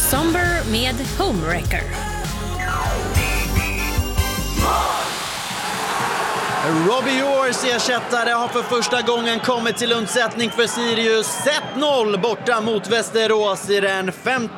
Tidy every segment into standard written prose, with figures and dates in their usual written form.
Somber med Homewrecker. Robbie Yours ersättare har för första gången kommit till undsättning för Sirius. 1-0 borta mot Västerås i den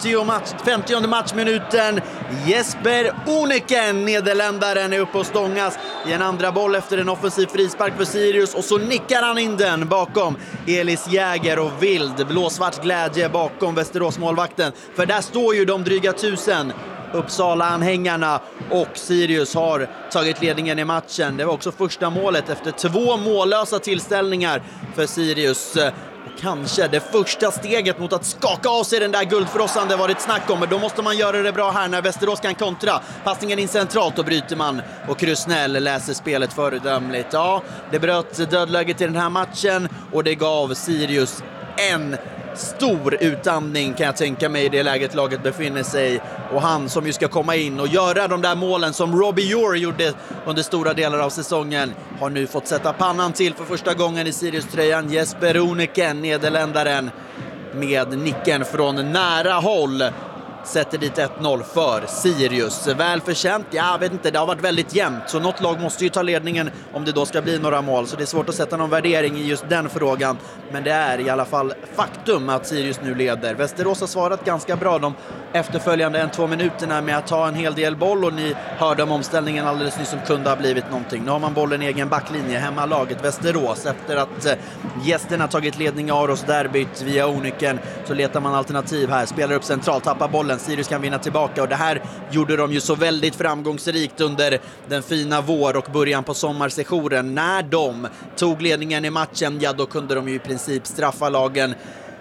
50:e matchminuten. Jesper Oniken, nederländaren, är uppe och stångas i en andra boll efter en offensiv frispark för Sirius. Och så nickar han in den bakom Elis Jäger och vild blåsvart glädje bakom Västerås målvakten. För där står ju de dryga 1000 Uppsala-anhängarna och Sirius har tagit ledningen i matchen. Det var också första målet efter 2 mållösa tillställningar för Sirius. Kanske det första steget mot att skaka av sig den där guldfrossan det varit snack om. Men då måste man göra det bra här när Västerås kan kontra. Passningen in centralt och bryter man. Och Krusnell läser spelet föredömligt. Ja, det bröt dödläget i den här matchen och det gav Sirius en stor utandning kan jag tänka mig i det läget laget befinner sig. Och han som ju ska komma in och göra de där målen som Robbie Yours gjorde under stora delar av säsongen har nu fått sätta pannan till för första gången i Sirius-tröjan. Jesper Oniken, nederländaren, med nicken från nära håll sätter dit 1-0 för Sirius. Väl förtjänt, jag vet inte, det har varit väldigt jämnt. Så något lag måste ju ta ledningen om det då ska bli några mål. Så det är svårt att sätta någon värdering i just den frågan. Men det är i alla fall faktum att Sirius nu leder. Västerås har svarat ganska bra de efterföljande 1-2 minuterna med att ta en hel del boll. Och ni hörde om omställningen alldeles nyss som kunde ha blivit någonting. Nu har man bollen i egen backlinje, hemmalaget Västerås. Efter att gästerna tagit ledning i Aros derbyt via Oniken så letar man alternativ här. Spelar upp centralt, tappar bollen. Sirius kan vinna tillbaka och det här gjorde de ju så väldigt framgångsrikt under den fina vår och början på sommarsessionen. När de tog ledningen i matchen, ja då kunde de ju i princip straffa lagen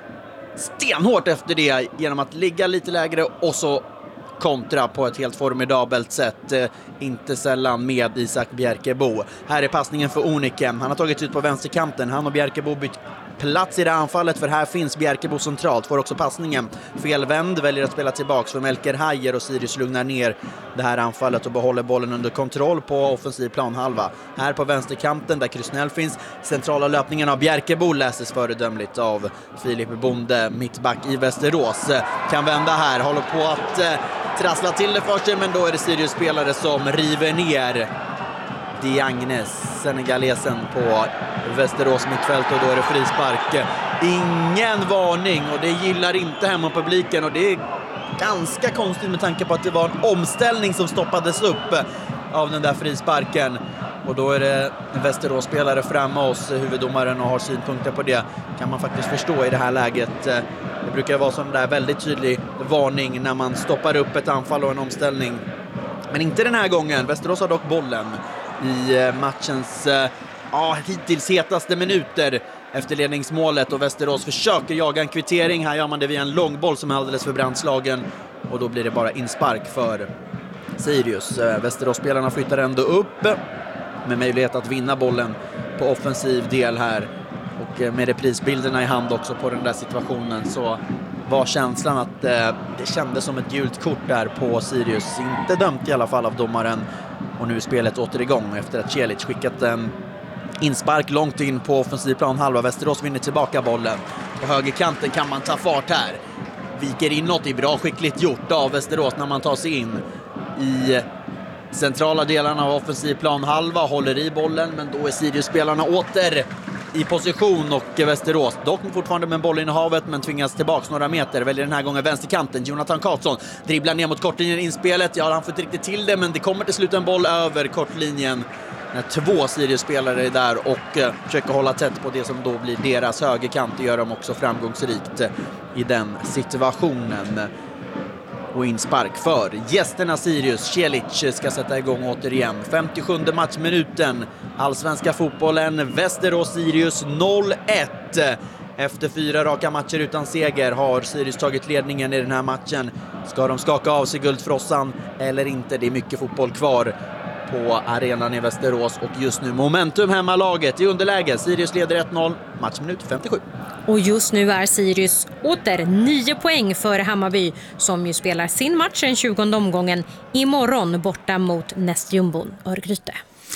stenhårt efter det genom att ligga lite lägre och så kontra på ett helt formidabelt sätt, inte sällan med Isak Bjerkebo. Här är passningen för Oniken. Han har tagit ut på vänsterkanten. Han och Bjerkebo bytt plats i det anfallet för här finns Bjerkebo centralt. Får också passningen felvänd, väljer att spela tillbaks för Melker Hajer och Sirius lugnar ner det här anfallet och behåller bollen under kontroll på offensiv planhalva. Här på vänsterkanten där Krusnell finns. Centrala löpningen av Bjerkebo läses föredömligt av Filip Bonde, mittback i Västerås. Kan vända här, håller på att trassla till det för sig, men då är det Sirius-spelare som river ner Diagnes, senegalesen på Västerås mittfält och då är det frispark. Ingen varning och det gillar inte hemmapubliken och det är ganska konstigt med tanke på att det var en omställning som stoppades upp av den där frisparken. Och då är det en Västerås-spelare framme hos huvuddomaren och har synpunkter på det. Kan man faktiskt förstå i det här läget. Det brukar vara sån där väldigt tydlig varning när man stoppar upp ett anfall och en omställning. Men inte den här gången. Västerås har dock bollen i matchens hittills hetaste minuter efter ledningsmålet och Västerås försöker jaga en kvittering. Här gör man det via en långboll som är alldeles för brandslagen och då blir det bara inspark för Sirius. Västerås-spelarna flyttar ändå upp med möjlighet att vinna bollen på offensiv del här och med reprisbilderna i hand också på den där situationen så var känslan att det kändes som ett gult kort där på Sirius. Inte dömt i alla fall av domaren. Och nu är spelet åter igång efter att Celic skickat en inspark långt in på offensiv plan halva. Västerås vinner tillbaka bollen. På högerkanten kan man ta fart här. Viker inåt, i bra skickligt gjort av Västerås när man tar sig in i centrala delarna av offensiv plan halva. Håller i bollen men då är Sirius-spelarna åter i position och Västerås dock fortfarande med bollen i havet men tvingas tillbaks några meter. Väljer den här gången vänsterkanten. Jonathan Karlsson dribblar ner mot kortlinjen inspelet. Ja, han får inte riktigt till det men det kommer till slut en boll över kortlinjen när 2 Sirius-spelare är där och försöker hålla tätt på det som då blir deras högerkant. Det gör de också framgångsrikt i den situationen. Och inspark för gästerna Sirius. Celic ska sätta igång återigen. 57:e matchminuten. Allsvenska fotbollen. Västerås-Sirius 0-1. Efter 4 raka matcher utan seger har Sirius tagit ledningen i den här matchen. Ska de skaka av sig guldfrossan eller inte? Det är mycket fotboll kvar på arenan i Västerås och just nu momentum hemmalaget i underläge. Sirius leder 1-0, matchminut 57. Och just nu är Sirius åter 9 poäng för Hammarby som ju spelar sin match den 20:e omgången imorgon borta mot nästjumbon Örgryte.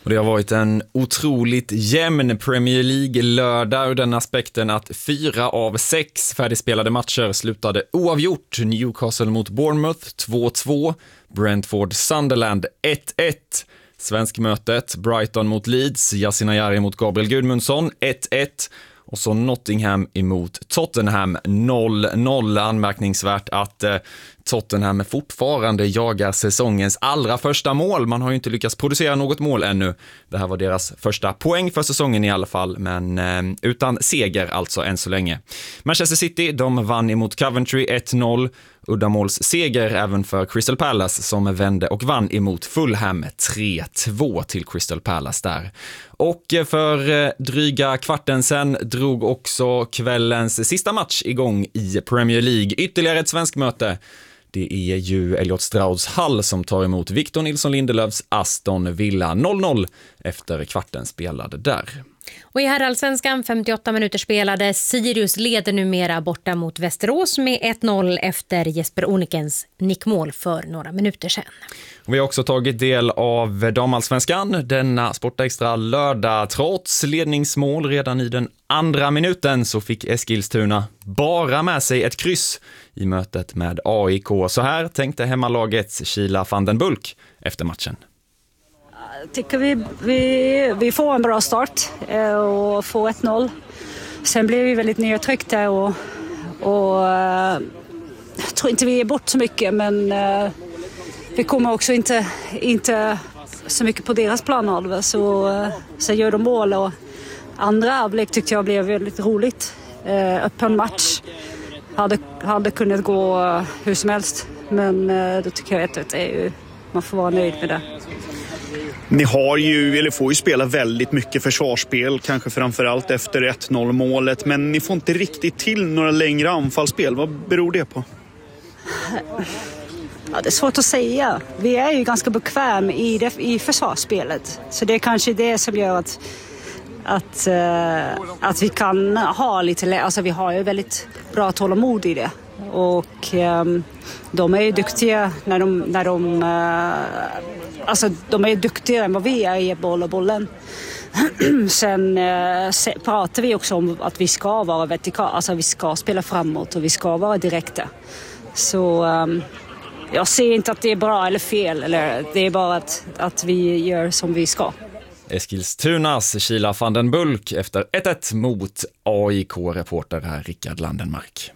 Och det har varit en otroligt jämn Premier League-lördag ur den aspekten att 4 av 6 färdigspelade matcher slutade oavgjort. Newcastle mot Bournemouth 2-2, Brentford Sunderland 1-1. Svenskmötet Brighton mot Leeds, Yasin Ayari mot Gabriel Gudmundsson 1-1. Och så Nottingham emot Tottenham 0-0. Anmärkningsvärt att Tottenham fortfarande jagar säsongens allra första mål. Man har ju inte lyckats producera något mål ännu. Det här var deras första poäng för säsongen i alla fall, men utan seger alltså än så länge. Manchester City, de vann emot Coventry 1-0. Uddamålsseger även för Crystal Palace som vände och vann emot Fulham 3-2 till Crystal Palace där. Och för dryga kvarten sen drog också kvällens sista match igång i Premier League. Ytterligare ett svensk möte. Det är ju Elliot Strauds Hall som tar emot Victor Nilsson Lindelöfs Aston Villa 0-0 efter kvarten spelade där. Och i herrallsvenskan 58 minuter spelade. Sirius leder numera borta mot Västerås med 1-0 efter Jesper Onikens nickmål för några minuter sedan. Vi har också tagit del av damallsvenskan denna Sportextra lördag. Trots ledningsmål redan i den andra minuten så fick Eskilstuna bara med sig ett kryss i mötet med AIK. Så här tänkte hemmalagets Sheila van den Bulk efter matchen. Jag tycker vi får en bra start och får 1-0. Sen blev vi väldigt nedtryckta och jag tror inte vi är bort så mycket, men vi kommer också inte så mycket på deras planhalva, så gör de mål. Och andra halvlek tyckte jag blev väldigt roligt. Öppen match. Hade kunnat gå hur som helst, men då tycker jag att man får vara nöjd med det. Ni får ju spela väldigt mycket försvarsspel, kanske framförallt efter 1-0 målet, men ni får inte riktigt till några längre anfallsspel. Vad beror det på? Ja, det är svårt att säga. Vi är ju ganska bekväm i försvarsspelet, så det är kanske det som gör att vi kan ha lite, alltså vi har ju väldigt bra tålamod i det. Och de är ju duktiga när de alltså de är ju duktigare än vad vi är i bollen. Sen pratar vi också om att vi ska vara vertikala, alltså vi ska spela framåt och vi ska vara direkta. Så jag ser inte att det är bra eller fel, eller det är bara att vi gör som vi ska. Eskilstunas Sheila van den Bulk efter 1-1 mot AIK-reporter här Rickard Landenmark.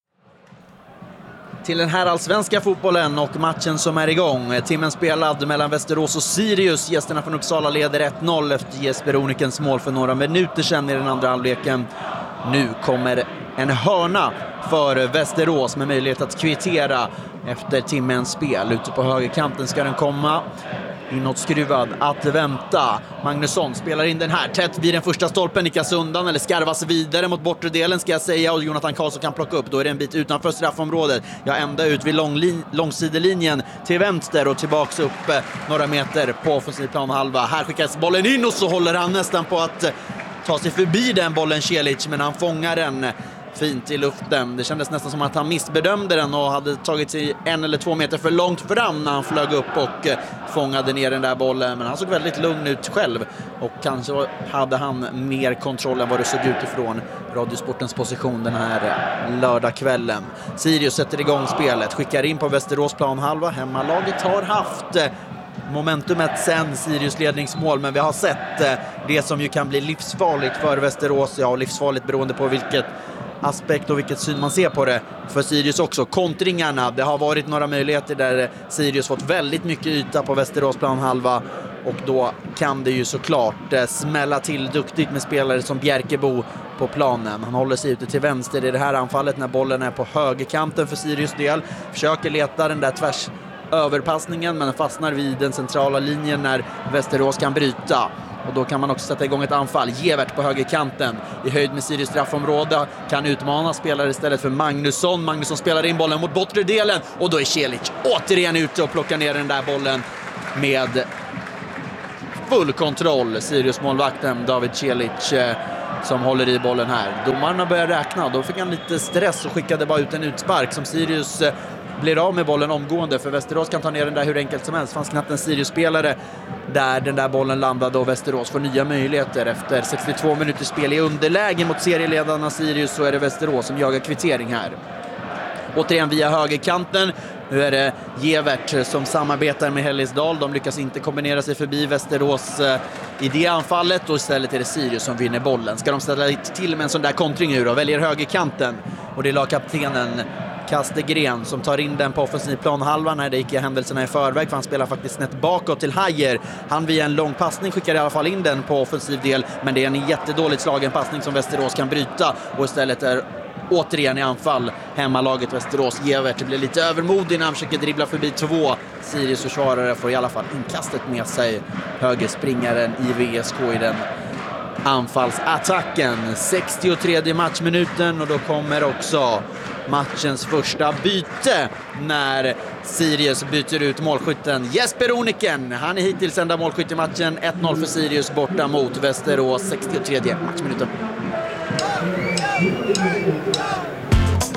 Till den här allsvenska fotbollen och matchen som är igång. Timmen spelad mellan Västerås och Sirius. Gästerna från Uppsala leder 1-0 efter Jesper Onikens mål för några minuter sedan i den andra halvleken. Nu kommer en hörna för Västerås med möjlighet att kvittera efter timmens spel. Ute på högerkanten ska den komma. Inåt skruvad att vänta. Magnusson spelar in den här tätt vid den första stolpen, nickas undan eller skarvas vidare mot bortre delen ska jag säga, och Jonathan Karlsson kan plocka upp. Då är det en bit utanför straffområdet. Jag ända ut vid långsidelinjen till vänster och tillbaks upp några meter på offensiv planhalva. Här skickas bollen in och så håller han nästan på att ta sig förbi den bollen Celic, men han fångar den fint i luften. Det kändes nästan som att han missbedömde den och hade tagit sig 1 eller 2 meter för långt fram när han flög upp och fångade ner den där bollen. Men han såg väldigt lugn ut själv och kanske hade han mer kontroll än vad det såg ut ifrån Radiosportens position den här lördagskvällen. Sirius sätter igång spelet, skickar in på Västerås planhalva. Hemmalaget har haft momentumet sen Sirius ledningsmål, men vi har sett det som ju kan bli livsfarligt för Västerås. Ja, livsfarligt beroende på vilket aspekt och vilket syn man ser på det för Sirius också. Kontringarna, det har varit några möjligheter där Sirius fått väldigt mycket yta på Västerås planhalva, och då kan det ju såklart smälla till duktigt med spelare som Bjerkebo på planen. Han håller sig ute till vänster i det här anfallet när bollen är på högerkanten för Sirius del. Försöker leta den där tvärs överpassningen, men fastnar vid den centrala linjen när Västerås kan bryta. Och då kan man också sätta igång ett anfall. Gevert på högerkanten i höjd med Sirius straffområde kan utmana spelare istället för Magnusson. Magnusson spelar in bollen mot bortre delen och då är Celic återigen ute och plockar ner den där bollen med full kontroll. Sirius målvakten David Celic som håller i bollen här. Domarna börjar räkna, då fick han lite stress och skickade bara ut en utspark som Sirius blir av med bollen omgående, för Västerås kan ta ner den där hur enkelt som helst. Fanns knappt en Sirius-spelare där den där bollen landade och Västerås får nya möjligheter. Efter 62 minuter spel i underläge mot serieledarna Sirius så är det Västerås som jagar kvittering här. Återigen via högerkanten. Nu är det Gevert som samarbetar med Hellisdal. De lyckas inte kombinera sig förbi Västerås i det anfallet, och istället är det Sirius som vinner bollen. Ska de ställa till med en sån där kontring nu då? Väljer högerkanten, och det är lagkaptenen Kastegren som tar in den på offensiv planhalvan. När det gick i händelserna i förväg, för han spelar faktiskt snett bakåt till Hajer. Han via en lång passning skickar i alla fall in den på offensiv del, men det är en jättedåligt slagen passning som Västerås kan bryta, och istället är återigen i anfall hemmalaget Västerås. Gevert blir lite övermodig när han försöker dribbla förbi 2 Sirius försvarare, får i alla fall inkastet med sig. Högerspringaren i VSK i den anfallsattacken. 63 matchminuten, och då kommer också matchens första byte när Sirius byter ut målskytten Jesper Oniken. Han är hittills enda målskytt i matchen. 1-0 för Sirius borta mot Västerås, 63 matchminuten.